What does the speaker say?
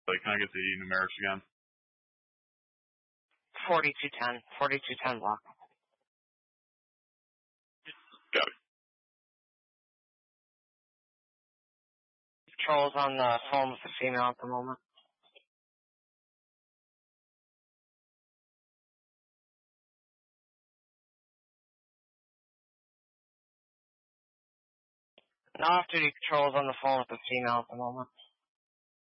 Can I get the numerics again? 4210. 4210 block. Got it. Patrol's on the phone with the female at the moment. No off-duty patrol's on the phone with the female at the moment.